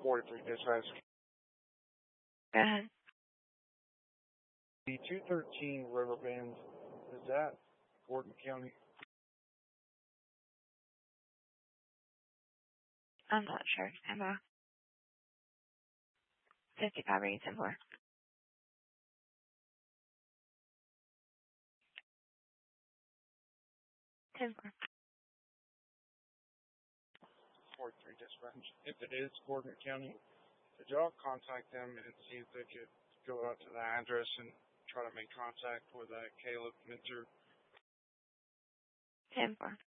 43 dispatch. Go ahead. The 213 Riverbend, is that Gordon County? I'm not sure. I'm a 55 reads and 4. 10-4. 43 dispatch. If it is Gordon County, could y'all contact them and see if they could go out to the address and try to make contact with Caleb Minter? 10-4.